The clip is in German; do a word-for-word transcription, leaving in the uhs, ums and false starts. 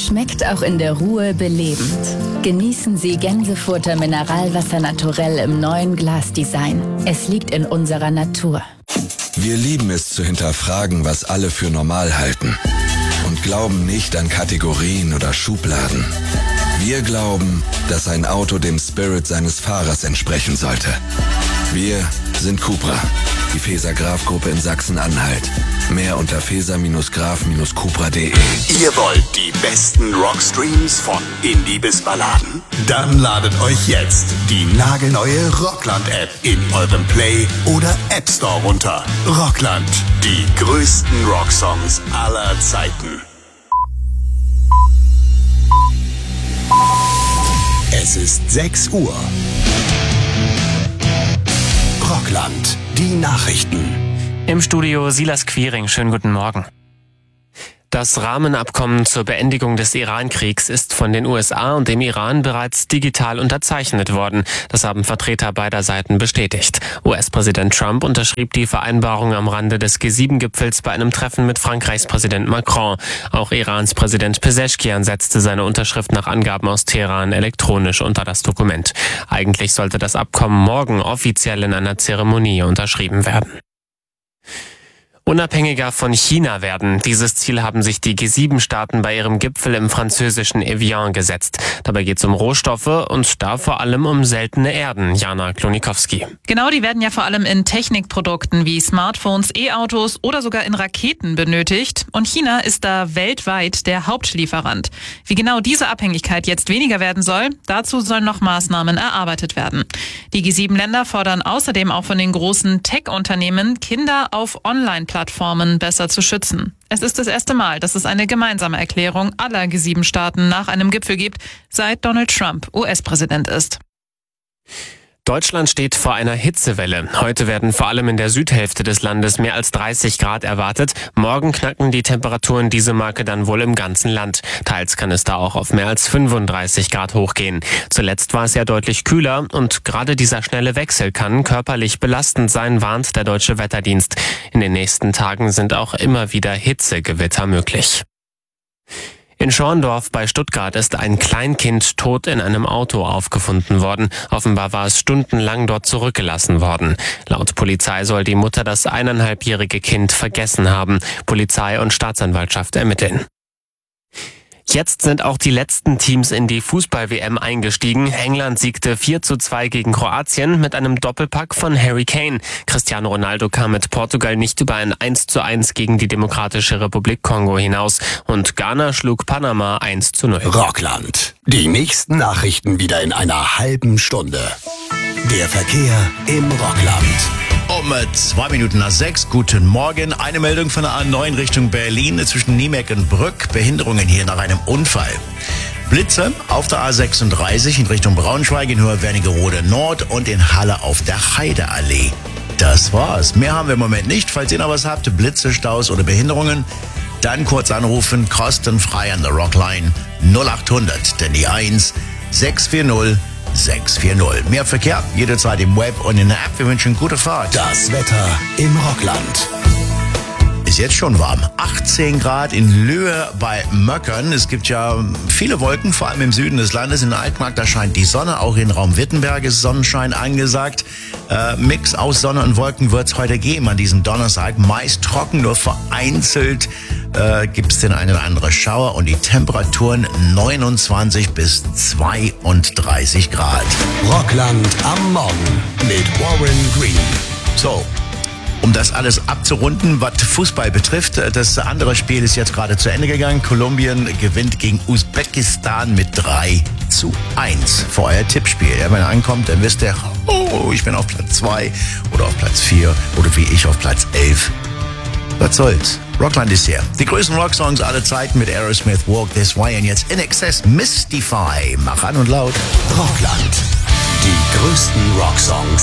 schmeckt auch in der Ruhe belebend. Genießen Sie Gänsefurter Mineralwasser naturell im neuen Glasdesign. Es liegt in unserer Natur. Wir lieben es zu hinterfragen, was alle für normal halten. Und glauben nicht an Kategorien oder Schubladen. Wir glauben, dass ein Auto dem Spirit seines Fahrers entsprechen sollte. Wir sind Cupra, die Feser-Graf-Gruppe in Sachsen-Anhalt. Mehr unter feser graf Bindestrich cupra punkt de. Ihr wollt die besten Rockstreams von Indie bis Balladen? Dann ladet euch jetzt die nagelneue Rockland-App in eurem Play- oder App Store runter. Rockland, die größten Rocksongs aller Zeiten. Es ist sechs Uhr. Rockland, die Nachrichten. Im Studio Silas Quiring. Schönen guten Morgen. Das Rahmenabkommen zur Beendigung des Iran-Kriegs ist von den U S A und dem Iran bereits digital unterzeichnet worden. Das haben Vertreter beider Seiten bestätigt. U S-Präsident Trump unterschrieb die Vereinbarung am Rande des G sieben Gipfels bei einem Treffen mit Frankreichs Präsident Macron. Auch Irans Präsident Pezeshkian setzte seine Unterschrift nach Angaben aus Teheran elektronisch unter das Dokument. Eigentlich sollte das Abkommen morgen offiziell in einer Zeremonie unterschrieben werden. Unabhängiger von China werden. Dieses Ziel haben sich die G sieben Staaten bei ihrem Gipfel im französischen Evian gesetzt. Dabei geht es um Rohstoffe und da vor allem um seltene Erden. Jana Klonikowski. Genau, die werden ja vor allem in Technikprodukten wie Smartphones, E-Autos oder sogar in Raketen benötigt. Und China ist da weltweit der Hauptlieferant. Wie genau diese Abhängigkeit jetzt weniger werden soll, dazu sollen noch Maßnahmen erarbeitet werden. Die G sieben Länder fordern außerdem auch von den großen Tech-Unternehmen, Kinder auf Online-Plattformen Plattformen besser zu schützen. Es ist das erste Mal, dass es eine gemeinsame Erklärung aller G sieben Staaten nach einem Gipfel gibt, seit Donald Trump U S-Präsident ist. Deutschland steht vor einer Hitzewelle. Heute werden vor allem in der Südhälfte des Landes mehr als dreißig Grad erwartet. Morgen knacken die Temperaturen diese Marke dann wohl im ganzen Land. Teils kann es da auch auf mehr als fünfunddreißig Grad hochgehen. Zuletzt war es ja deutlich kühler und gerade dieser schnelle Wechsel kann körperlich belastend sein, warnt der Deutsche Wetterdienst. In den nächsten Tagen sind auch immer wieder Hitzegewitter möglich. In Schorndorf bei Stuttgart ist ein Kleinkind tot in einem Auto aufgefunden worden. Offenbar war es stundenlang dort zurückgelassen worden. Laut Polizei soll die Mutter das eineinhalbjährige Kind vergessen haben. Polizei und Staatsanwaltschaft ermitteln. Jetzt sind auch die letzten Teams in die Fußball-W M eingestiegen. England siegte vier zu zwei gegen Kroatien mit einem Doppelpack von Harry Kane. Cristiano Ronaldo kam mit Portugal nicht über ein eins zu eins gegen die Demokratische Republik Kongo hinaus. Und Ghana schlug Panama eins zu null. Rockland. Die nächsten Nachrichten wieder in einer halben Stunde. Der Verkehr im Rockland. Um zwei Minuten nach sechs, guten Morgen. Eine Meldung von der A neun Richtung Berlin zwischen Niemeck und Brück. Behinderungen hier nach einem Unfall. Blitze auf der A sechsunddreißig in Richtung Braunschweig in Höhe Wernigerode Nord und in Halle auf der Heideallee. Das war's. Mehr haben wir im Moment nicht. Falls ihr noch was habt, Blitze, Staus oder Behinderungen, dann kurz anrufen, kostenfrei an der Rockline null achthundert, denn die eins sechs vier null sechs vier null. Mehr Verkehr jederzeit im Web und in der App. Wir wünschen gute Fahrt. Das Wetter im Rockland. Ist jetzt schon warm. achtzehn Grad in Löhe bei Möckern. Es gibt ja viele Wolken, vor allem im Süden des Landes. In Altmark, da scheint die Sonne. Auch in Raum Wittenberg ist Sonnenschein angesagt. Äh, Mix aus Sonne und Wolken wird es heute geben an diesem Donnerstag. Meist trocken, nur vereinzelt äh, gibt es den einen oder anderen Schauer. Und die Temperaturen neunundzwanzig bis zweiunddreißig Grad. Rockland am Morgen mit Warren Green. So. Um das alles abzurunden, was Fußball betrifft, das andere Spiel ist jetzt gerade zu Ende gegangen. Kolumbien gewinnt gegen Usbekistan mit drei zu eins. Für euer Tippspiel. Ja, wenn ihr ankommt, dann wisst ihr, oh, ich bin auf Platz zwei oder auf Platz vier oder wie ich auf Platz elf. Was soll's? Rockland ist hier. Die größten Rocksongs aller Zeiten mit Aerosmith, Walk This Way und jetzt In Excess, Mystify. Mach an und laut. Rockland. Die größten Rocksongs